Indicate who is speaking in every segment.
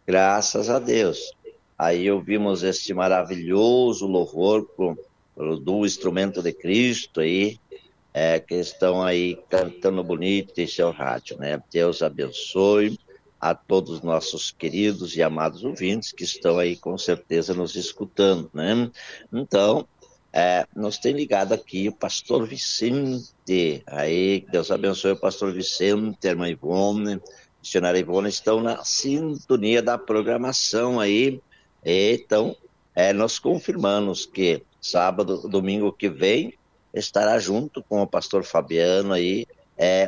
Speaker 1: Graças a Deus. Aí ouvimos este maravilhoso louvor do instrumento de Cristo aí, que estão aí cantando bonito em seu rádio, né? Deus abençoe a todos os nossos queridos e amados ouvintes que estão aí com certeza nos escutando, né? Então, nos tem ligado aqui o pastor Vicente, aí, Deus abençoe o pastor Vicente, a irmã Ivone, missionária Ivone, estão na sintonia da programação aí, então, nós confirmamos que sábado, domingo que vem, estará junto com o pastor Fabiano aí, é,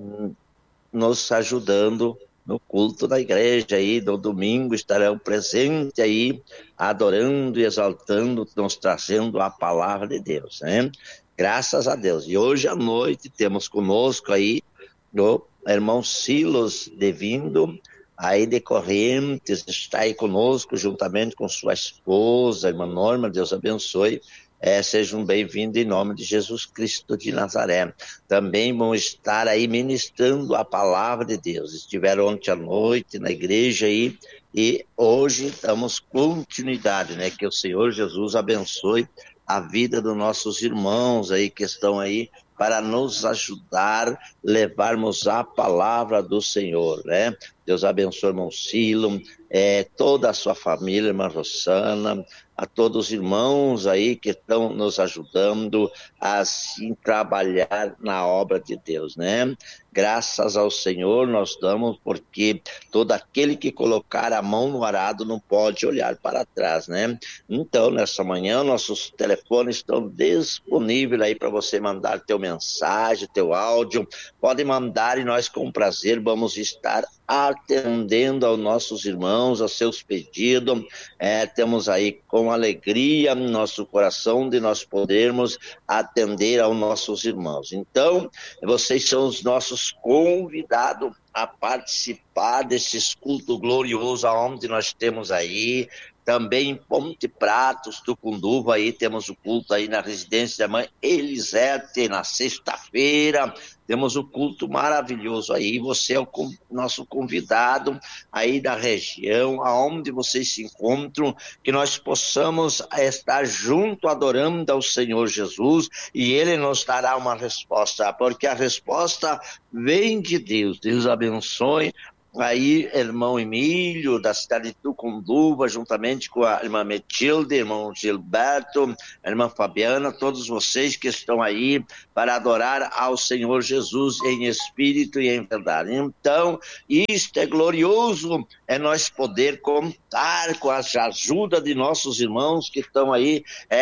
Speaker 1: nos ajudando no culto da igreja aí, no domingo estarão presentes aí, adorando e exaltando, nos trazendo a palavra de Deus, né? Graças a Deus. E hoje à noite temos conosco aí o irmão Silos Devindo, aí de Correntes, está aí conosco, juntamente com sua esposa, a irmã Norma, Deus abençoe. Sejam bem-vindos em nome de Jesus Cristo de Nazaré. Também vão estar aí ministrando a palavra de Deus. Estiveram ontem à noite na igreja aí e hoje damos continuidade, né? Que o Senhor Jesus abençoe a vida dos nossos irmãos aí que estão aí para nos ajudar, levarmos a palavra do Senhor, né? Deus abençoe o irmão Silo, toda a sua família, irmã Rosana, a todos os irmãos aí que estão nos ajudando a assim trabalhar na obra de Deus, né? Graças ao Senhor nós damos, porque todo aquele que colocar a mão no arado não pode olhar para trás, né? Então, nessa manhã, nossos telefones estão disponíveis aí para você mandar teu mensagem, teu áudio. Pode mandar e nós, com prazer, vamos estar atendendo aos nossos irmãos, aos seus pedidos. Temos aí com alegria no nosso coração de nós podermos atender aos nossos irmãos. Então, vocês são os nossos convidados a participar desses cultos gloriosos aonde nós temos aí. Também em Ponte Pratos, Tucunduva, aí temos o culto aí na residência da mãe Elisete, na sexta-feira, temos o culto maravilhoso aí, você é o nosso convidado aí da região, aonde vocês se encontram, que nós possamos estar junto adorando ao Senhor Jesus e Ele nos dará uma resposta, porque a resposta vem de Deus. Deus abençoe aí, irmão Emílio, da cidade de Tucunduva, juntamente com a irmã Metilde, irmão Gilberto, a irmã Fabiana, todos vocês que estão aí para adorar ao Senhor Jesus em espírito e em verdade. Então, isto é glorioso, é nós poder contar com a ajuda de nossos irmãos que estão aí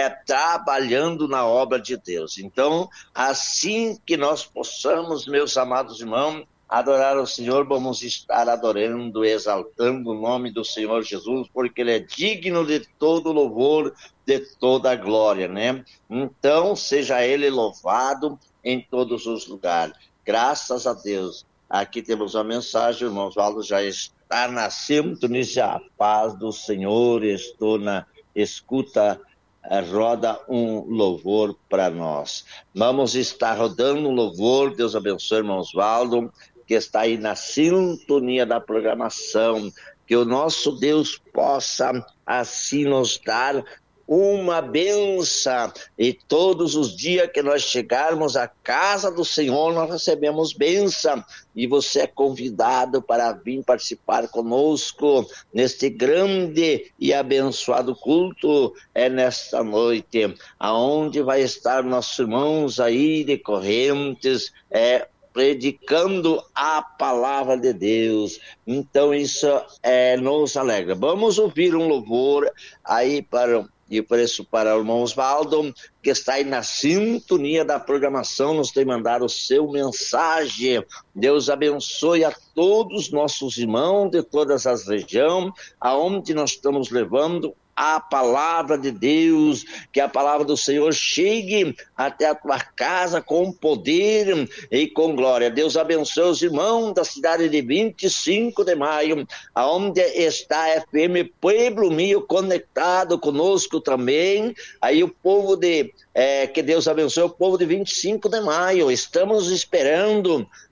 Speaker 1: trabalhando na obra de Deus. Então, assim que nós possamos, meus amados irmãos, adorar o Senhor, vamos estar adorando, exaltando o nome do Senhor Jesus, porque Ele é digno de todo louvor, de toda glória, né? Então, seja Ele louvado em todos os lugares. Graças a Deus. Aqui temos uma mensagem, o irmão Oswaldo já está na sintonia, a paz do Senhor, estou na escuta, roda um louvor para nós. Vamos estar rodando um louvor, Deus abençoe, irmão Oswaldo, que está aí na sintonia da programação, que o nosso Deus possa assim nos dar uma benção, e todos os dias que nós chegarmos à casa do Senhor, nós recebemos benção, e você é convidado para vir participar conosco neste grande e abençoado culto, nesta noite, aonde vai estar nossos irmãos aí de Correntes, predicando a palavra de Deus. Então isso nos alegra. Vamos ouvir um louvor aí para o irmão Oswaldo, que está aí na sintonia da programação, nos tem mandado o seu mensagem. Deus abençoe a todos os nossos irmãos de todas as regiões, aonde nós estamos levando a palavra de Deus, que a palavra do Senhor chegue até a tua casa com poder e com glória. Deus abençoe os irmãos da cidade de 25 de maio, aonde está a FM Pueblo Mío conectado conosco também. Aí o povo que Deus abençoe o povo de 25 de maio. Estamos esperando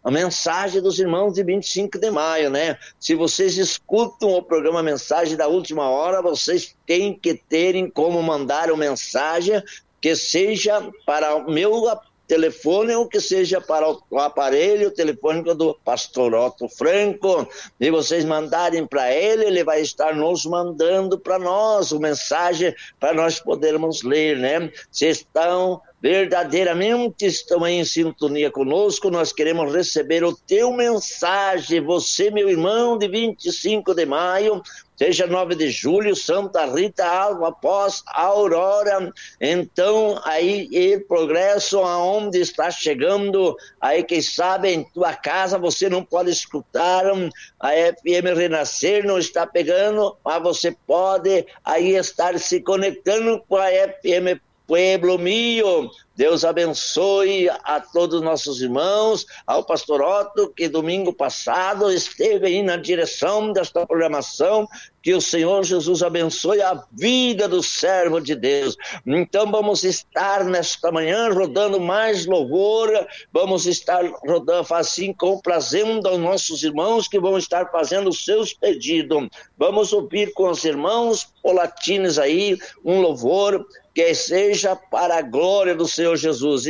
Speaker 1: a mensagem dos irmãos de 25 de maio, né? Se vocês escutam o programa Mensagem da Última Hora, vocês têm que terem como mandar uma mensagem que seja para o meu telefone ou que seja para o aparelho telefônico do pastor Otto Franco, e vocês mandarem para ele vai estar nos mandando para nós uma mensagem para nós podermos ler, né? Se verdadeiramente estão em sintonia conosco, nós queremos receber o teu mensagem, você, meu irmão, de 25 de maio, seja 9 de julho, Santa Rita, Alva, após a Aurora, então aí o progresso aonde está chegando, aí quem sabe em tua casa você não pode escutar a FM Renascer, não está pegando, mas você pode aí estar se conectando com a FM Pueblo Mío. Deus abençoe a todos os nossos irmãos, ao pastor Otto, que domingo passado esteve aí na direção desta programação, que o Senhor Jesus abençoe a vida do servo de Deus. Então vamos estar nesta manhã rodando mais louvor, vamos estar rodando assim, complazendo aos nossos irmãos que vão estar fazendo os seus pedidos. Vamos ouvir com os irmãos polatines aí um louvor que seja para a glória do Senhor Jesus.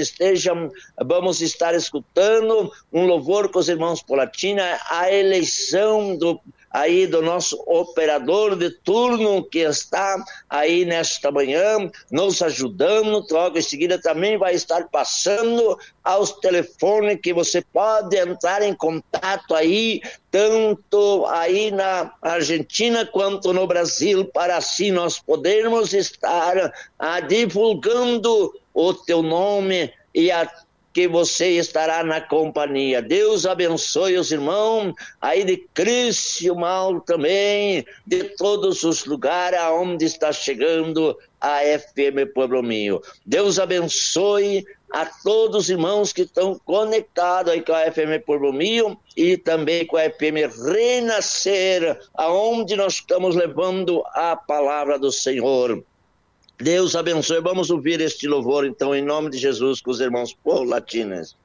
Speaker 1: Vamos estar escutando um louvor com os irmãos Polatina, a eleição do nosso operador de turno que está aí nesta manhã, nos ajudando. Logo em seguida também vai estar passando aos telefones que você pode entrar em contato aí, tanto aí na Argentina quanto no Brasil, para assim nós podermos estar divulgando o teu nome e que você estará na companhia. Deus abençoe os irmãos aí de Criciúma também, de todos os lugares aonde está chegando a FM Pueblo Mío. Deus abençoe a todos os irmãos que estão conectados aí com a FM Pueblo Mío e também com a FM Renascer, aonde nós estamos levando a palavra do Senhor. Deus abençoe. Vamos ouvir este louvor, então, em nome de Jesus, com os irmãos polatinos.